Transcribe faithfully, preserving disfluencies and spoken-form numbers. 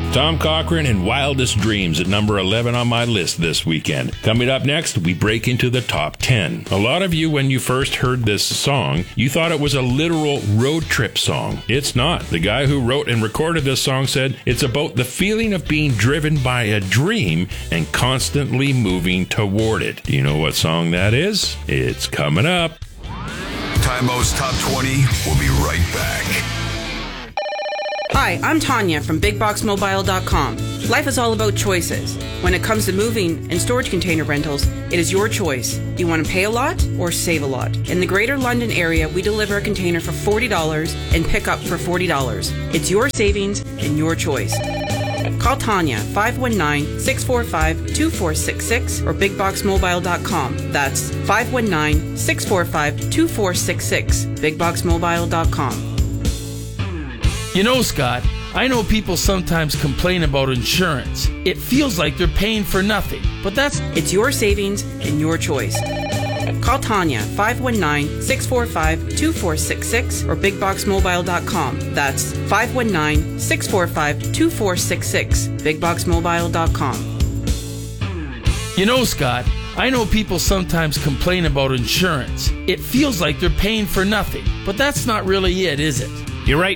Tom Cochrane and Wildest Dreams at number eleven on my list this weekend. Coming up next, we break into the top ten. A lot of you, when you first heard this song, you thought it was a literal road trip song. It's not. The guy who wrote and recorded this song said it's about the feeling of being driven by a dream and constantly moving toward it. Do you know what song that is? It's coming up. Tymo's Top twenty. We'll be right back. Hi, I'm Tanya from big box mobile dot com. Life is all about choices. When it comes to moving and storage container rentals, it is your choice. Do you want to pay a lot or save a lot? In the Greater London area, we deliver a container for forty dollars and pick up for forty dollars. It's your savings and your choice. Call Tanya, five one nine, six four five, two four six six or big box mobile dot com. That's five one nine, six four five, two four six six, big box mobile dot com. You know, Scott, I know people sometimes complain about insurance. It feels like they're paying for nothing, but that's... It's your savings and your choice. Call Tanya, five one nine, six four five, two four six six or big box mobile dot com. That's five one nine, six four five, two four six six, big box mobile dot com. You know, Scott, I know people sometimes complain about insurance. It feels like they're paying for nothing, but that's not really it, is it? You're right.